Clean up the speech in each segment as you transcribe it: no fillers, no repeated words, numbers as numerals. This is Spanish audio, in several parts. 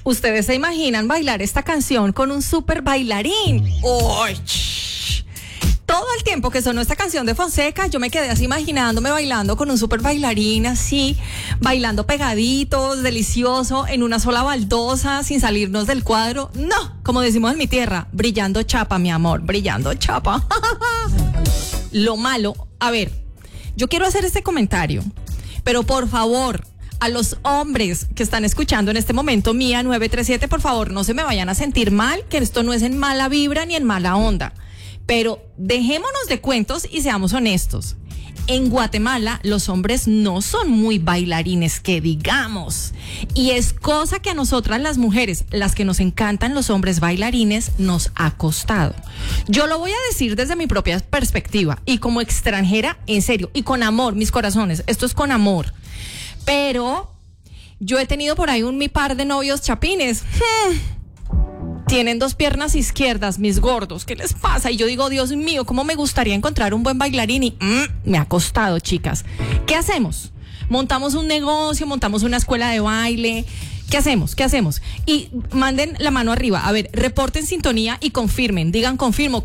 ¿Ustedes se imaginan bailar esta canción con un super bailarín? ¡Uy! Todo el tiempo que sonó esta canción de Fonseca, yo me quedé así imaginándome bailando con un super bailarín, así, bailando pegaditos, delicioso, en una sola baldosa, sin salirnos del cuadro. No, como decimos en mi tierra, brillando chapa, mi amor, brillando chapa. Lo malo, a ver, yo quiero hacer este comentario, pero por favor, a los hombres que están escuchando en este momento, Mía 937, por favor, no se me vayan a sentir mal, que esto no es en mala vibra ni en mala onda. Pero dejémonos de cuentos y seamos honestos. En Guatemala los hombres no son muy bailarines, que digamos. Y es cosa que a nosotras las mujeres, las que nos encantan los hombres bailarines, nos ha costado. Yo lo voy a decir desde mi propia perspectiva y como extranjera, en serio, y con amor, mis corazones, esto es con amor. Pero yo he tenido por ahí mi par de novios chapines. Tienen 2 piernas izquierdas, mis gordos, ¿qué les pasa? Y yo digo, Dios mío, ¿cómo me gustaría encontrar un buen bailarín? Y me ha costado, chicas. ¿Qué hacemos? Montamos un negocio, montamos una escuela de baile. ¿Qué hacemos? ¿Qué hacemos? Y manden la mano arriba. A ver, reporten sintonía y confirmen. Digan confirmo.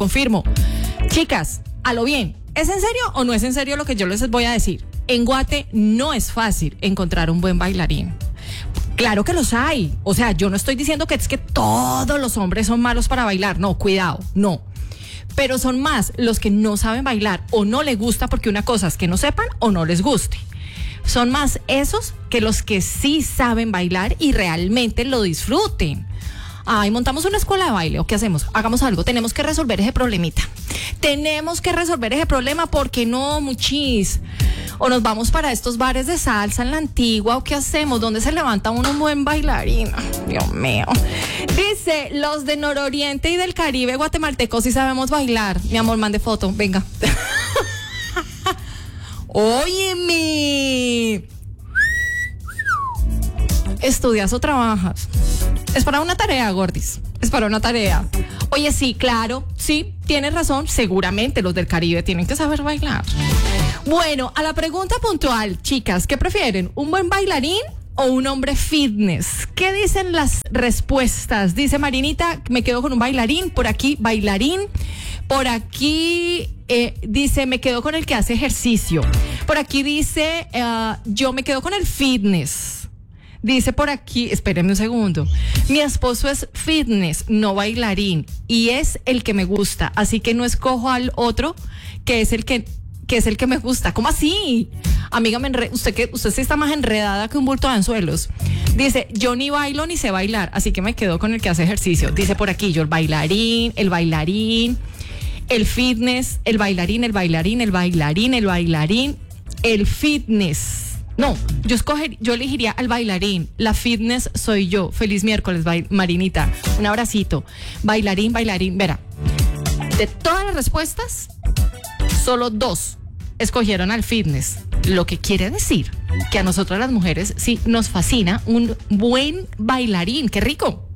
Chicas, a lo bien. ¿Es en serio o no es en serio lo que yo les voy a decir? En Guate no es fácil encontrar un buen bailarín. Claro que los hay. O sea, yo no estoy diciendo que es que todos los hombres son malos para bailar. No, cuidado, no. Pero son más los que no saben bailar o no les gusta, porque una cosa es que no sepan o no les guste. Son más esos que los que sí saben bailar y realmente lo disfruten. Ay, montamos una escuela de baile, ¿o qué hacemos? Hagamos algo, tenemos que resolver ese problemita. Tenemos que resolver ese problema, porque no, muchis. O nos vamos para estos bares de salsa en la Antigua, ¿o qué hacemos? ¿Dónde se levanta uno un buen bailarín? Dios mío. Dice, los de Nororiente y del Caribe guatemaltecos sí sabemos bailar. Mi amor, mande foto, venga. Óyeme. ¿Estudias o trabajas? Es para una tarea, gordis. Es para una tarea. Oye, sí, claro, sí, tienes razón. Seguramente los del Caribe tienen que saber bailar. Bueno, a la pregunta puntual, chicas, ¿qué prefieren? ¿Un buen bailarín o un hombre fitness? ¿Qué dicen las respuestas? Dice Marinita, me quedo con un bailarín. Por aquí, bailarín. Por aquí dice, me quedo con el que hace ejercicio. Por aquí dice, yo me quedo con el fitness. Dice por aquí, espérenme un segundo, mi esposo es fitness, no bailarín, y es el que me gusta, así que no escojo al otro, que es el que me gusta. ¿Cómo así? Amiga, usted sí está más enredada que un bulto de anzuelos. Dice, yo ni bailo ni sé bailar, así que me quedo con el que hace ejercicio. Dice por aquí, yo el bailarín, el fitness, el bailarín, el fitness. No, yo elegiría al bailarín. La fitness soy yo. Feliz miércoles, Marinita. Un abracito. Bailarín. Verá, de todas las respuestas, solo 2 escogieron al fitness. Lo que quiere decir que a nosotras las mujeres sí nos fascina un buen bailarín. ¡Qué rico!